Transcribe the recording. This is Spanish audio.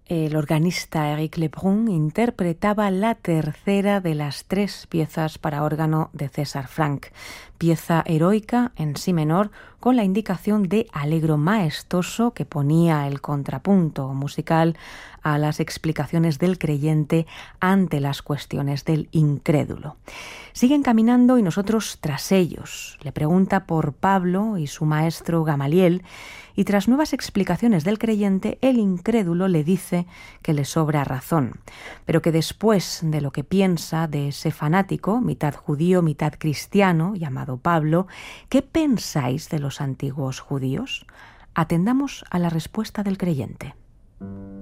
El organista Eric Lebrun interpretaba la tercera de las 3 piezas para órgano de César Franck, pieza heroica en si menor con la indicación de allegro maestoso que ponía el contrapunto musical a las explicaciones del creyente ante las cuestiones del incrédulo. Siguen caminando y nosotros tras ellos. Le pregunta por Pablo y su maestro Gamaliel, y tras nuevas explicaciones del creyente, el incrédulo le dice que le sobra razón, pero que después de lo que piensa de ese fanático, mitad judío, mitad cristiano, llamado Pablo, ¿qué pensáis de los antiguos judíos? Atendamos a la respuesta del creyente.